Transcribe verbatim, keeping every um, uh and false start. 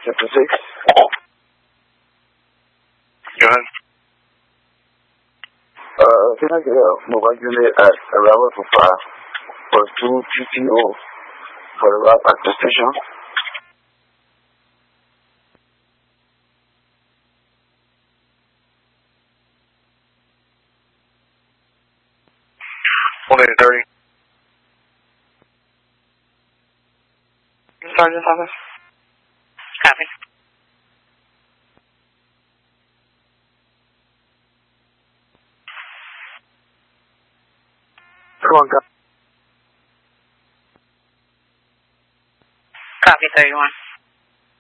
Chapter six. Go ahead. Uh, can I get a mobile unit at eleven for five for two P T O for the route at the station? one eight thirty. Sergeant's office. Copy. Come on, guys. Copy thirty-one.